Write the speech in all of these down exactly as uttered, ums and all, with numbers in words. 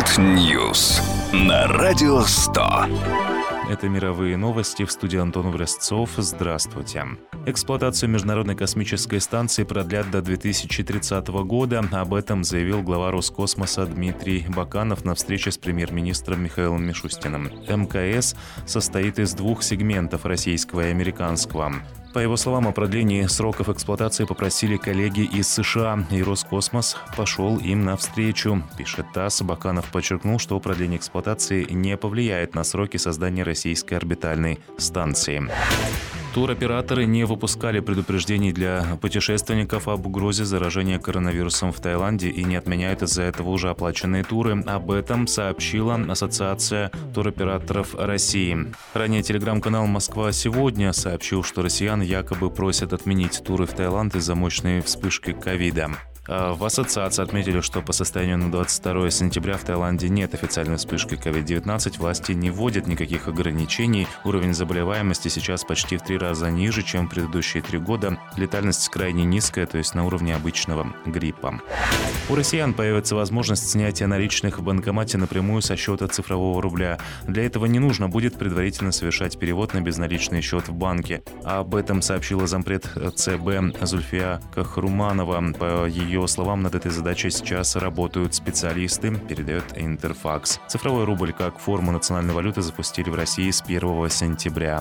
World News на Радио сто. Это мировые новости, в студии Антон Образцов. Здравствуйте. Эксплуатацию Международной космической станции продлят до две тысячи тридцатого года. Об этом заявил глава Роскосмоса Дмитрий Баканов на встрече с премьер-министром Михаилом Мишустиным. МКС состоит из двух сегментов – российского и американского. По его словам, о продлении сроков эксплуатации попросили коллеги из США, и Роскосмос пошел им навстречу. Пишет ТАСС, Баканов подчеркнул, что продление эксплуатации не повлияет на сроки создания российской орбитальной станции. Туроператоры не выпускали предупреждений для путешественников об угрозе заражения коронавирусом в Таиланде и не отменяют из-за этого уже оплаченные туры. Об этом сообщила Ассоциация туроператоров России. Ранее телеграм-канал «Москва сегодня» сообщил, что россиян якобы просят отменить туры в Таиланд из-за мощной вспышки ковида. В ассоциации отметили, что по состоянию на двадцать второе сентября в Таиланде нет официальной вспышки ковид девятнадцать, власти не вводят никаких ограничений. Уровень заболеваемости сейчас почти в три раза ниже, чем в предыдущие три года. Летальность крайне низкая, то есть на уровне обычного гриппа. У россиян появится возможность снятия наличных в банкомате напрямую со счета цифрового рубля. Для этого не нужно будет предварительно совершать перевод на безналичный счет в банке. Об этом сообщила зампред ЦБ Зульфия Кахруманова. По ее По словам, над этой задачей сейчас работают специалисты, передает Интерфакс. Цифровой рубль как форму национальной валюты запустили в России с первого сентября.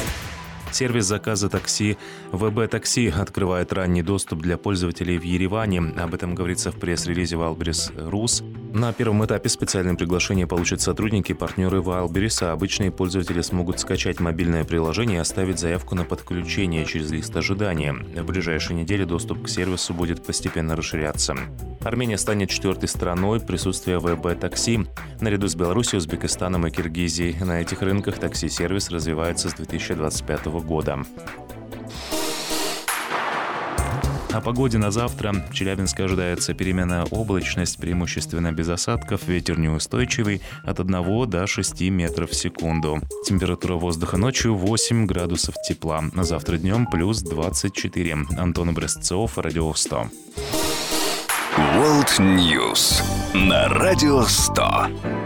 Сервис заказа такси вэ бэ Такси открывает ранний доступ для пользователей в Ереване. Об этом говорится в пресс-релизе Wildberries Rus. На первом этапе специальное приглашение получат сотрудники и партнеры Wildberries, а обычные пользователи смогут скачать мобильное приложение и оставить заявку на подключение через лист ожидания. В ближайшие недели доступ к сервису будет постепенно расширяться. Армения станет четвертой страной присутствия вэ бэ Такси. Наряду с Беларусью, Узбекистаном и Киргизией. На этих рынках такси-сервис развивается с две тысячи двадцать пятого года. О погоде на завтра. В Челябинске ожидается переменная облачность, преимущественно без осадков, ветер неустойчивый от одного до шести метров в секунду. Температура воздуха ночью восемь градусов тепла. На завтра днем плюс двадцать четыре. Антон Образцов, Радио сто. World News на Радио сто.